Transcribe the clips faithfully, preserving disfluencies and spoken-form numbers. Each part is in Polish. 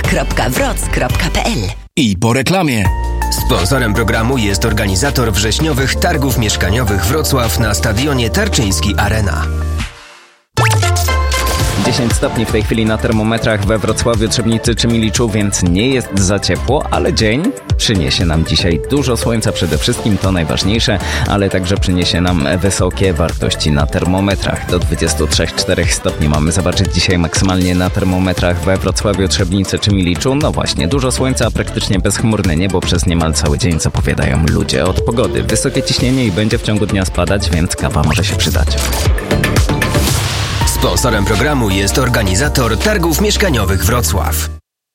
kropka wroc kropka p l. I po reklamie. Sponsorem programu jest organizator wrześniowych targów mieszkaniowych Wrocław na stadionie Tarczyński Arena. dziesięć stopni w tej chwili na termometrach we Wrocławiu, Trzebnicy czy Miliczu, więc nie jest za ciepło, ale dzień przyniesie nam dzisiaj dużo słońca, przede wszystkim to najważniejsze, ale także przyniesie nam wysokie wartości na termometrach. Do dwudziestu trzech czterech stopni mamy zobaczyć dzisiaj maksymalnie na termometrach we Wrocławiu, Trzebnicy czy Miliczu. No właśnie, dużo słońca, a praktycznie bezchmurne niebo przez niemal cały dzień, co powiadają ludzie od pogody. Wysokie ciśnienie i będzie w ciągu dnia spadać, więc kawa może się przydać. Sponsorem programu jest organizator targów mieszkaniowych Wrocław.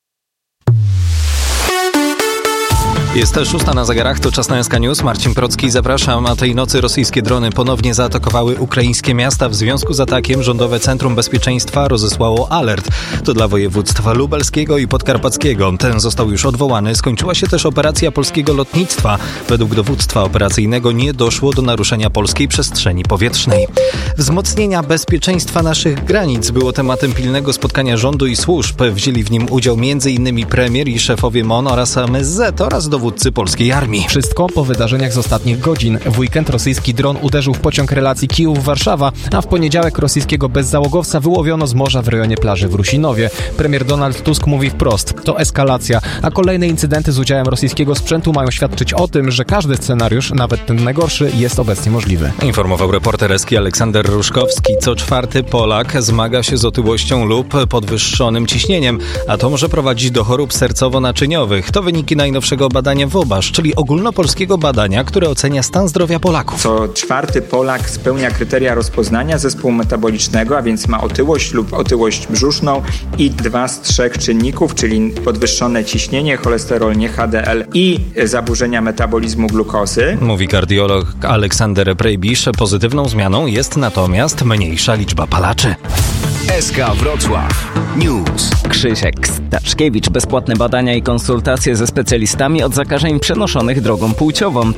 Jest szósta na zegarach, to czas na S K News. Marcin Procki, zapraszam. A tej nocy rosyjskie drony ponownie zaatakowały ukraińskie miasta. W związku z atakiem Rządowe Centrum Bezpieczeństwa rozesłało alert. To dla województwa lubelskiego i podkarpackiego. Ten został już odwołany. Skończyła się też operacja polskiego lotnictwa. Według dowództwa operacyjnego nie doszło do naruszenia polskiej przestrzeni powietrznej. Wzmocnienia bezpieczeństwa naszych granic było tematem pilnego spotkania rządu i służb. Wzięli w nim udział m.in. premier i szefowie M O N oraz M S Z oraz dowódcy polskiej armii. Wszystko po wydarzeniach z ostatnich godzin. W weekend rosyjski dron uderzył w pociąg relacji Kijów-Warszawa, a w poniedziałek rosyjskiego bezzałogowca wyłowiono z morza w rejonie plaży w Rusinowie. Premier Donald Tusk mówi wprost: to eskalacja, a kolejne incydenty z udziałem rosyjskiego sprzętu mają świadczyć o tym, że każdy scenariusz, nawet ten najgorszy, jest obecnie możliwy. Informował reporter Eski Aleksander Ruszkowski. Co czwarty Polak zmaga się z otyłością lub podwyższonym ciśnieniem, a to może prowadzić do chorób sercowo-naczyniowych. To wyniki najnowszego badania WOBASZ, czyli ogólnopolskiego badania, które ocenia stan zdrowia Polaków. Co czwarty Polak spełnia kryteria rozpoznania zespołu metabolicznego, a więc ma otyłość lub otyłość brzuszną i dwa z trzech czynników, czyli podwyższone ciśnienie, cholesterol, nie H D L i zaburzenia metabolizmu glukozy. Mówi kardiolog Aleksander Prejbisz. Pozytywną zmianą jest natomiast mniejsza liczba palaczy. S K Wrocław News. Krzysiek Staszkiewicz. Bezpłatne badania i konsultacje ze specjalistami od zakażeń przenoszonych drogą płciową.